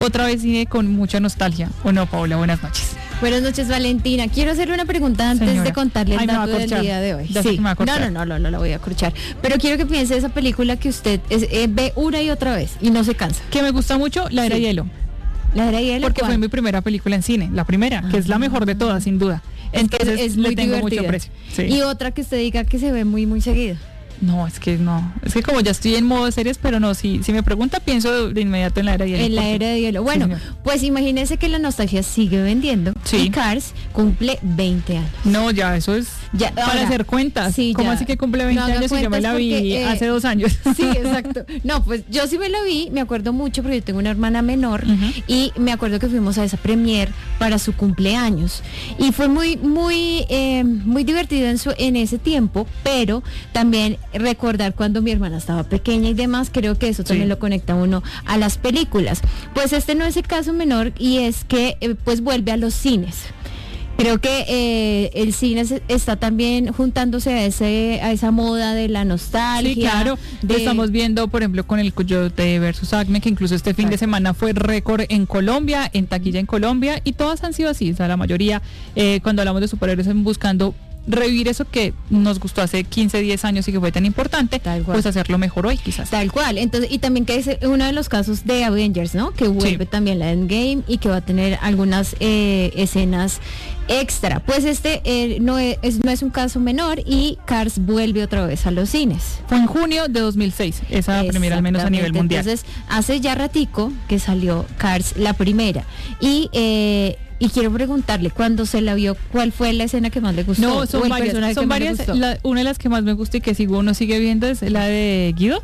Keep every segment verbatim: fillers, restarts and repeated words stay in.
otra vez cine con mucha nostalgia. ¿O no, Paola? Buenas noches. Buenas noches, Valentina. Quiero hacerle una pregunta antes Señora. de contarle el Ay, dato del día de hoy. Sí. No, no, no, no, no la voy a corchar. Pero quiero que piense esa película que usted es, eh, ve una y otra vez y no se cansa. Que me gusta mucho, La Era Sí. de Hielo. La Era de Hielo. Porque ¿cuál? fue mi primera película en cine, la primera, que es la mejor de todas, sin duda. Entonces es le muy tengo divertida. mucho precio. Sí. Y otra que usted diga que se ve muy, muy seguido. No, es que no. Es que como ya estoy en modo de series, pero no, si, si me pregunta, pienso de, de inmediato en La Era de Hielo. En La porque- Era de Hielo. Bueno, Sí, pues imagínese que la nostalgia sigue vendiendo. Sí. Y Cars cumple veinte años. No, ya, eso es Ya, para ahora, hacer cuentas. sí, ¿Cómo ya. así que cumple veinte No haga años y yo me la cuentas vi porque, eh, hace dos años? Sí, exacto. No, pues yo sí me la vi, me acuerdo mucho porque yo tengo una hermana menor Ujú. y me acuerdo que fuimos a esa premier para su cumpleaños y fue muy, muy, eh, muy divertido en, su, en ese tiempo, pero también recordar cuando mi hermana estaba pequeña y demás, creo que eso también Sí. lo conecta uno a las películas. Pues este no es el caso menor y es que eh, pues vuelve a los cines. Creo que eh, el cine se- está también juntándose a ese a esa moda de la nostalgia. Sí, claro. de- Lo estamos viendo, por ejemplo, con el Coyote versus Acme, que incluso este fin de Exacto. semana fue récord en Colombia, en taquilla en Colombia, y todas han sido así. O sea, la mayoría, eh, cuando hablamos de superhéroes, están buscando revivir eso que nos gustó hace quince, diez años y que fue tan importante, Tal cual. pues hacerlo mejor hoy, quizás. Tal cual. Entonces, y también que es uno de los casos de Avengers, ¿no? Que vuelve Sí. también la Endgame y que va a tener algunas eh, escenas extra. Pues este eh, no, es, no es un caso menor y Cars vuelve otra vez a los cines. Fue en junio de dos mil seis, esa primera al menos a nivel Exactamente. mundial. Entonces, hace ya ratico que salió Cars la primera. Y eh, y quiero preguntarle, cuando se la vio, ¿cuál fue la escena que más le gustó? No, ¿O son el varias, personaje son que más le varias. gustó? La- una de las que más me gusta y que sigo uno sigue viendo es la de Guido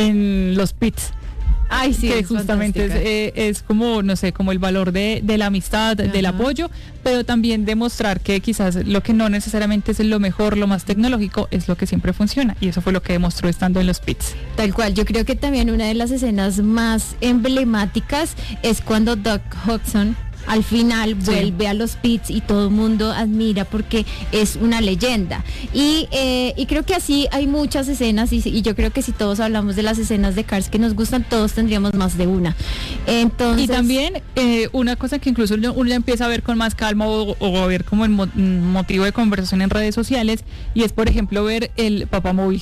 en los pits. Ay, sí, que es justamente es, fantástica. eh, es como, no sé, como el valor de, de la amistad, del Ajá. apoyo, pero también demostrar que quizás lo que no necesariamente es lo mejor, lo más tecnológico, es lo que siempre funciona. Y eso fue lo que demostró estando en los pits. Tal cual, yo creo que también una de las escenas más emblemáticas es cuando Doc Hudson al final Sí. vuelve a los pits y todo el mundo admira porque es una leyenda. Y, eh, y creo que así hay muchas escenas y, y yo creo que si todos hablamos de las escenas de Cars que nos gustan, todos tendríamos más de una. Entonces, Y también eh, una cosa que incluso uno, uno ya empieza a ver con más calma o, o a ver como el mo- motivo de conversación en redes sociales, y es por ejemplo ver el papamóvil.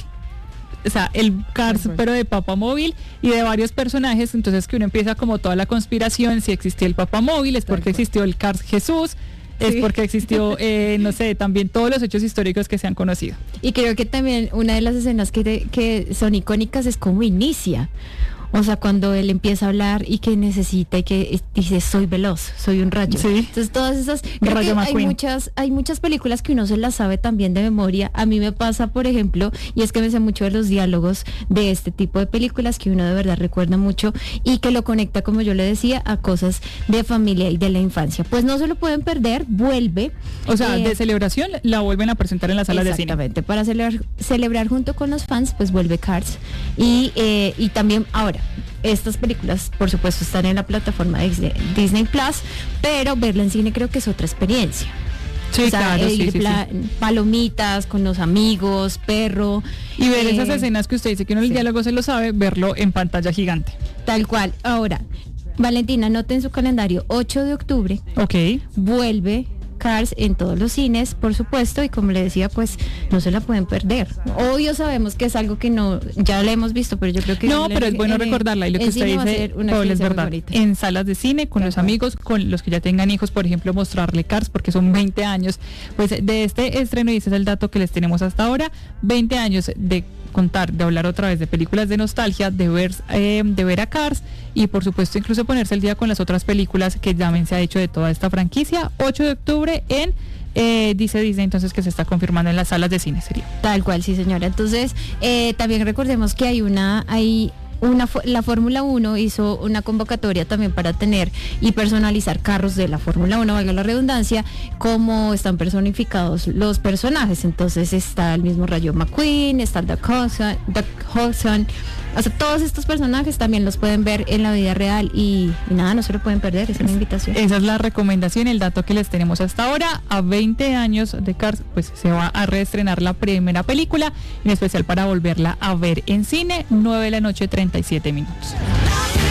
O sea, el Cars, Perfecto. pero de papamóvil y de varios personajes. Entonces que uno empieza como toda la conspiración. Si existió el papamóvil, es Tal porque cual. existió el Cars Jesús, es Sí. porque existió, eh, no sé, también todos los hechos históricos que se han conocido. y creo que también una de las escenas que, te- que son icónicas es cómo inicia. O sea, cuando él empieza a hablar y que necesita y que es- dice, soy veloz, soy un rayo. Sí. Entonces todas esas, creo Rayo que hay McQueen. muchas, hay muchas películas que uno se las sabe también de memoria. A mí me pasa, por ejemplo, y es que me sé mucho de los diálogos de este tipo de películas que uno de verdad recuerda mucho y que lo conecta, como yo le decía, a cosas de familia y de la infancia. Pues no se lo pueden perder, vuelve. O sea, Eh, de celebración la vuelven a presentar en las salas de cine. Exactamente, para celebrar, celebrar junto con los fans, pues vuelve Cars. Y, eh, y también ahora, estas películas, por supuesto, están en la plataforma de Disney, Disney Plus, pero verla en cine creo que es otra experiencia. Sí, O sea, claro, sí, ir sí, pla- sí. palomitas con los amigos, perro. Y ver eh, esas escenas que usted dice que uno el sí. diálogo se lo sabe, verlo en pantalla gigante. Tal cual. Ahora, Valentina, anote en su calendario, ocho de octubre, Ok. vuelve Cars en todos los cines, por supuesto, y como le decía, pues no se la pueden perder. Obvio sabemos que es algo que no, ya la hemos visto, pero yo creo que... No, en- pero es bueno en- recordarla, y lo que en usted cine va a dice, ser una Paola, es experiencia muy verdad. bonita. En salas de cine, con Tal los cual. amigos, con los que ya tengan hijos, por ejemplo, mostrarle Cars, porque son veinte años, pues de este estreno, y ese es el dato que les tenemos hasta ahora, veinte años de contar, de hablar otra vez de películas de nostalgia, de ver, eh, de ver a Cars, y por supuesto incluso ponerse el día con las otras películas que ya se ha hecho de toda esta franquicia. Ocho de octubre en, eh, dice Disney entonces que se está confirmando en las salas de cine, sería. Tal cual, sí señora. Entonces, eh, también recordemos que hay una, hay una, fo- la Fórmula uno hizo una convocatoria también para tener y personalizar carros de la Fórmula uno, valga la redundancia, como están personificados los personajes. Entonces está el mismo Rayo McQueen, está el Doc Hudson, Doc Hudson. O sea, todos estos personajes también los pueden ver en la vida real y, y nada, no se lo pueden perder, es una invitación. Esa es la recomendación, el dato que les tenemos hasta ahora. A veinte años de Cars, pues se va a reestrenar la primera película, en especial para volverla a ver en cine, nueve de la noche, treinta y siete minutos.